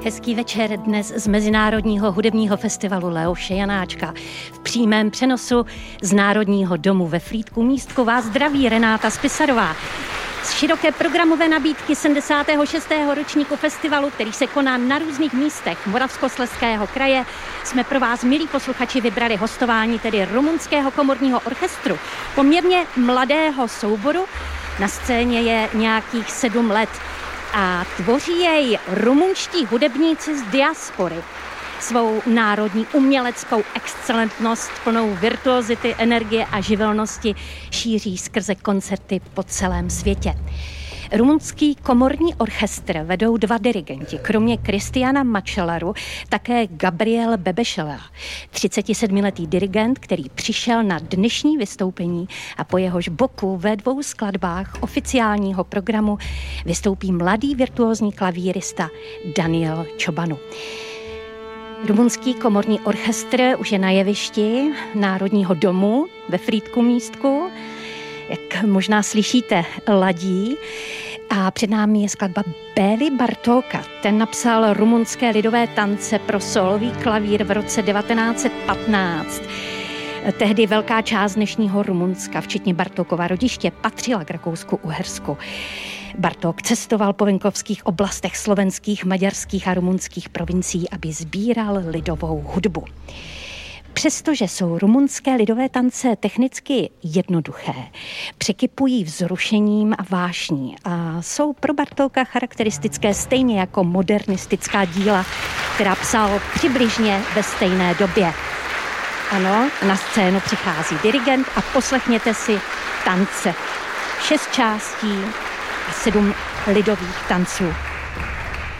Hezký večer dnes z Mezinárodního hudebního festivalu Leoše Janáčka. V přímém přenosu z Národního domu ve Frýdku Místku vás zdraví Renáta Spisarová. Z široké programové nabídky 76. ročníku festivalu, který se koná na různých místech Moravskoslezského kraje, jsme pro vás, milí posluchači, vybrali hostování tedy rumunského komorního orchestru, poměrně mladého souboru. Na scéně je nějakých 7 let a tvoří jej rumunští hudebníci z diaspory. Svou národní uměleckou excelentnost plnou virtuozity, energie a živelnosti šíří skrze koncerty po celém světě. Rumunský komorní orchestr vedou 2 dirigenti, kromě Kristiana Mačelaru také Gabriel Bebešela, 37letý dirigent, který přišel na dnešní vystoupení a po jehož boku ve 2 skladbách oficiálního programu vystoupí mladý virtuózní klavírista Daniel Čobanu. Rumunský komorní orchestr už je na jevišti Národního domu ve Frýdku Místku. Jak možná slyšíte, ladí. A před námi je skladba Béli Bartóka. Ten napsal rumunské lidové tance pro sólový klavír v roce 1915. Tehdy velká část dnešního Rumunska, včetně Bartókova rodiště, patřila k Rakousku-Uhersku. Bartók cestoval po venkovských oblastech slovenských, maďarských a rumunských provincií, aby sbíral lidovou hudbu. Přestože jsou rumunské lidové tance technicky jednoduché, překypují vzrušením a vášní a jsou pro Bartóka charakteristické stejně jako modernistická díla, která psal přibližně ve stejné době. Ano, na scénu přichází dirigent a poslechněte si tance. 6 částí a 7 lidových tanců.